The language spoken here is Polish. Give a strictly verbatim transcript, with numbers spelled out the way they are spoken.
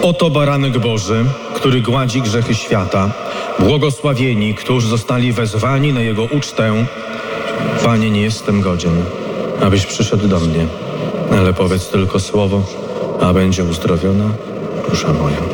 Oto baranek Boży, który gładzi grzechy świata. Błogosławieni, którzy zostali wezwani na Jego ucztę. Panie, nie jestem godzien, abyś przyszedł do mnie, ale powiedz tylko słowo, a będzie uzdrowiona dusza moja.